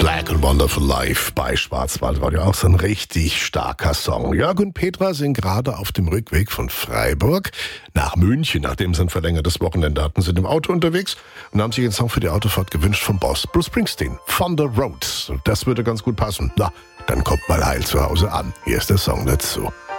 Black and Wonderful Life bei Schwarzwaldradio, auch so ein richtig starker Song. Jörg und Petra sind gerade auf dem Rückweg von Freiburg nach München, nachdem sie ein verlängertes Wochenende hatten, sind im Auto unterwegs und haben sich einen Song für die Autofahrt gewünscht vom Boss Bruce Springsteen, From the Road. Das würde ganz gut passen. Na, dann kommt mal heil zu Hause an. Hier ist der Song dazu.